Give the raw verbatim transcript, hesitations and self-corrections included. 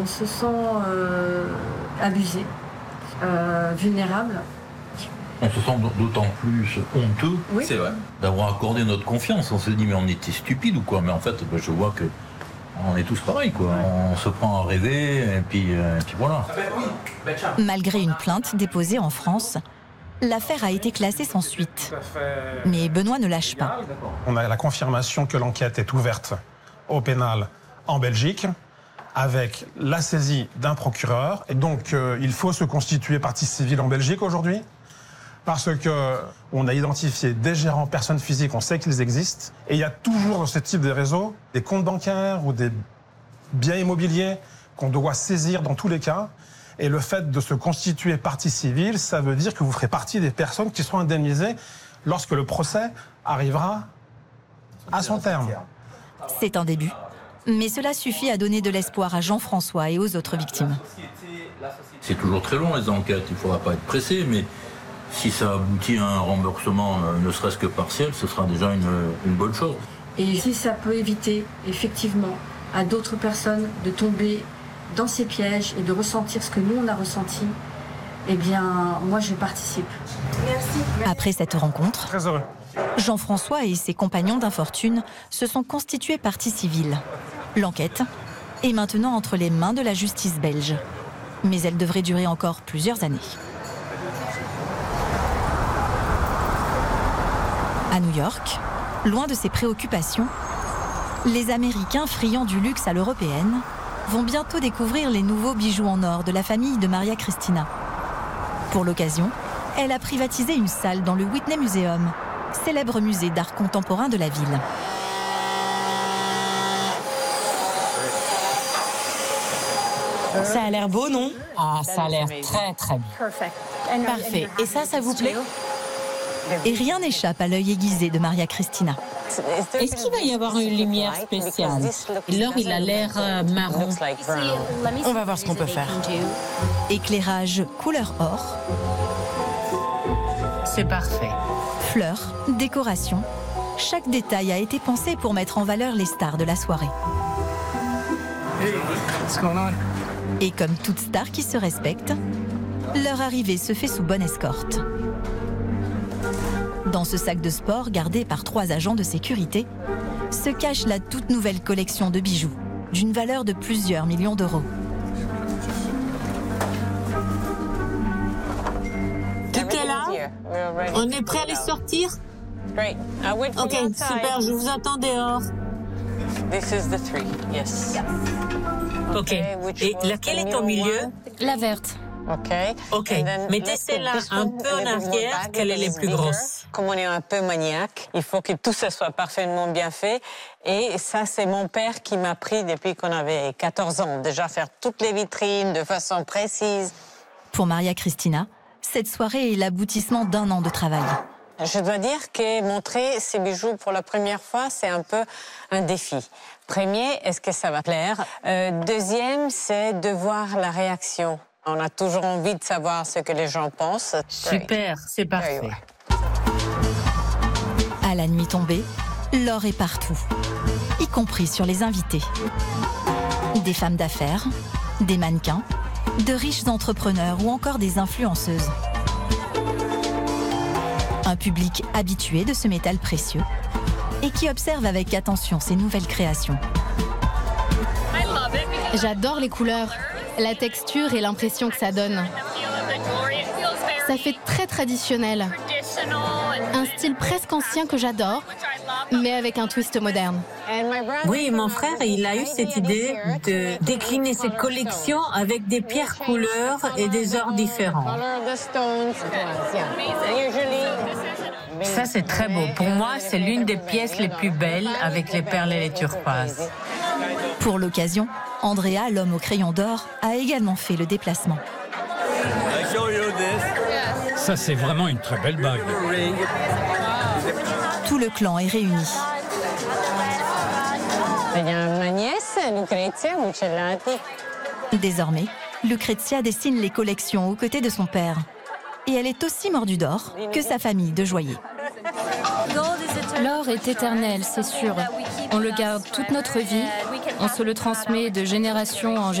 se sent euh, abusé, euh, vulnérable. On se sent d'autant plus honteux Oui. C'est vrai. d'avoir accordé notre confiance. On se dit mais on était stupide ou quoi? Mais en fait, ben, je vois que on est tous pareils, quoi. On se prend à rêver et puis, euh, et puis voilà. Malgré une plainte déposée en France, l'affaire a été classée sans suite. Mais Benoît ne lâche pas. On a la confirmation que l'enquête est ouverte au pénal en Belgique, avec la saisie d'un procureur. Et donc, euh, il faut se constituer partie civile en Belgique aujourd'hui, parce qu'on a identifié des gérants, personnes physiques, on sait qu'ils existent. Et il y a toujours dans ce type de réseau des comptes bancaires ou des biens immobiliers qu'on doit saisir dans tous les cas. Et le fait de se constituer partie civile, ça veut dire que vous ferez partie des personnes qui seront indemnisées lorsque le procès arrivera à son terme. C'est un début. Mais cela suffit à donner de l'espoir à Jean-François et aux autres victimes. C'est toujours très long, les enquêtes. Il ne faudra pas être pressé, mais si ça aboutit à un remboursement, ne serait-ce que partiel, ce sera déjà une, une bonne chose. Et si ça peut éviter, effectivement, à d'autres personnes de tomber dans ces pièges et de ressentir ce que nous, on a ressenti, eh bien, moi, je participe. Merci. Après cette rencontre, Très heureux. Jean-François et ses compagnons d'infortune se sont constitués partie civile. L'enquête est maintenant entre les mains de la justice belge. Mais elle devrait durer encore plusieurs années. À New York, loin de ses préoccupations, les Américains friands du luxe à l'européenne vont bientôt découvrir les nouveaux bijoux en or de la famille de Maria Cristina. Pour l'occasion, elle a privatisé une salle dans le Whitney Museum, célèbre musée d'art contemporain de la ville. Ça a l'air beau, non? Ah, ça a l'air très très bien. Parfait. Et ça, ça vous plaît? Et rien n'échappe à l'œil aiguisé de Maria Cristina. Est-ce qu'il va y avoir une lumière spéciale? L'or, il a l'air euh, marron. On va voir ce qu'on peut faire. Éclairage couleur or, C'est parfait. fleurs, décoration. Chaque détail a été pensé pour mettre en valeur les stars de la soirée. Et comme toute star qui se respecte, leur arrivée se fait sous bonne escorte. Dans ce sac de sport gardé par trois agents de sécurité, se cache la toute nouvelle collection de bijoux, d'une valeur de plusieurs millions d'euros. Tout est là? On est prêt à les sortir? Ok, super, je vous attends dehors. Ok, et laquelle est au milieu? La verte. Ok, mettez celle-là un peu en arrière, qu'elle est les plus grosses. Comme on est un peu maniaque, il faut que tout ça soit parfaitement bien fait. Et ça, c'est mon père qui m'a appris depuis qu'on avait quatorze ans. Déjà faire toutes les vitrines de façon précise. Pour Maria Cristina, cette soirée est l'aboutissement d'un an de travail. Je dois dire que montrer ces bijoux pour la première fois, c'est un peu un défi. Premier, est-ce que ça va plaire? Euh, deuxième, c'est de voir la réaction. On a toujours envie de savoir ce que les gens pensent. Super, c'est parfait. À la nuit tombée, l'or est partout, y compris sur les invités. Des femmes d'affaires, des mannequins, de riches entrepreneurs ou encore des influenceuses. Un public habitué de ce métal précieux et qui observe avec attention ces nouvelles créations. J'adore les couleurs, la texture et l'impression que ça donne. Ça fait très traditionnel. Un style presque ancien que j'adore, mais avec un twist moderne. Oui, mon frère, il a eu cette idée de décliner ses collections avec des pierres couleurs et des ors différents. Ça, c'est très beau. Pour moi, c'est l'une des pièces les plus belles avec les perles et les turquoises. Pour l'occasion, Andrea, l'homme au crayon d'or, a également fait le déplacement. Ça, c'est vraiment une très belle bague. Tout le clan est réuni. Il y a ma nièce, Lucrezia Buccellati. Désormais, Lucrezia dessine les collections aux côtés de son père. Et elle est aussi mordue d'or que sa famille de joailliers. L'or est éternel, c'est sûr. On le garde toute notre vie. On se le transmet de génération en génération.